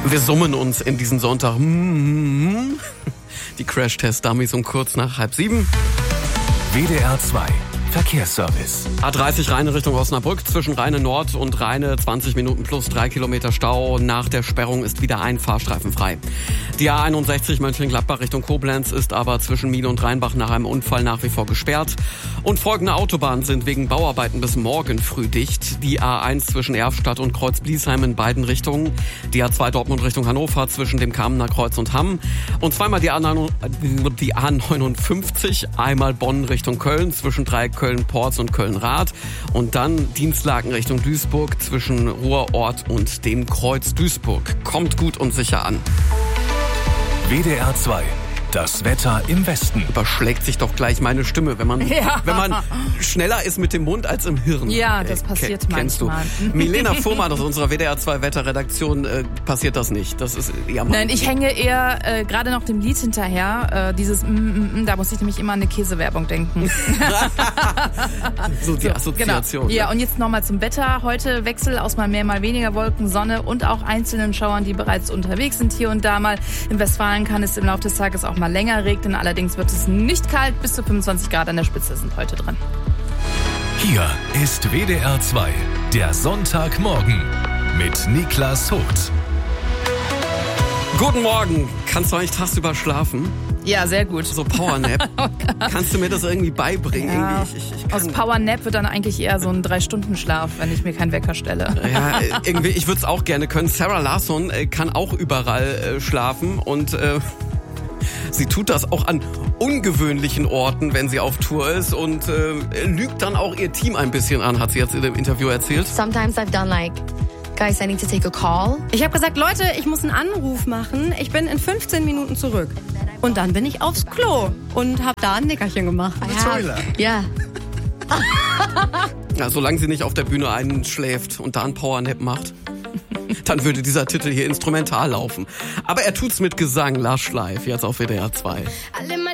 Wir summen uns in diesen Sonntag. Die Crash-Test-Dummies um kurz nach 6:30. WDR 2 Verkehrsservice. A30 Rheine Richtung Osnabrück, zwischen Rheine Nord und Rheine 20 Minuten plus 3 Kilometer Stau. Nach der Sperrung ist wieder ein Fahrstreifen frei. Die A61 Mönchengladbach Richtung Koblenz ist aber zwischen Miel und Rheinbach nach einem Unfall nach wie vor gesperrt. Und folgende Autobahnen sind wegen Bauarbeiten bis morgen früh dicht. Die A1 zwischen Erfstadt und Kreuz-Bliesheim in beiden Richtungen. Die A2 Dortmund Richtung Hannover zwischen dem Kamener Kreuz und Hamm. Und zweimal die A59, einmal Bonn Richtung Köln zwischen Köln-Porz und Köln-Rath. Und dann Dienstlaken Richtung Duisburg zwischen Ruhrort und dem Kreuz Duisburg. Kommt gut und sicher an. WDR 2. Das Wetter im Westen. Überschlägt sich doch gleich meine Stimme, wenn man schneller ist mit dem Mund als im Hirn. Ja, das passiert manchmal. Milena Fuhrmann aus unserer WDR 2 Wetterredaktion, passiert das nicht. Das ist eher Nein, ich hänge eher gerade noch dem Lied hinterher. Dieses da muss ich nämlich immer an eine Käsewerbung denken. So die Assoziation. Genau. Ja, und jetzt nochmal zum Wetter. Heute Wechsel aus mal mehr, mal weniger Wolken, Sonne und auch einzelnen Schauern, die bereits unterwegs sind hier und da mal. In Westfalen kann es im Laufe des Tages auch mal länger regnen. Allerdings wird es nicht kalt. Bis zu 25 Grad an der Spitze sind heute dran. Hier ist WDR 2, der Sonntagmorgen mit Niklas Hoth. Guten Morgen. Kannst du eigentlich tagsüber schlafen? Ja, sehr gut. So Powernap. Kannst du mir das irgendwie beibringen? Ja, ich aus Powernap wird dann eigentlich eher so ein 3-Stunden-Schlaf, wenn ich mir keinen Wecker stelle. Ja, irgendwie, ich würde es auch gerne können. Sarah Larsson kann auch überall schlafen und sie tut das auch an ungewöhnlichen Orten, wenn sie auf Tour ist und lügt dann auch ihr Team ein bisschen an, hat sie jetzt in dem Interview erzählt. Sometimes I've done like, guys, I need to take a call. Ich habe gesagt, Leute, ich muss einen Anruf machen. Ich bin in 15 Minuten zurück. Und dann bin ich aufs Klo und habe da ein Nickerchen gemacht. Ja. Ja, solange sie nicht auf der Bühne einschläft und da einen Powernap macht, dann würde dieser Titel hier instrumental laufen. Aber er tut's mit Gesang, Lush Live, jetzt auf WDR 2.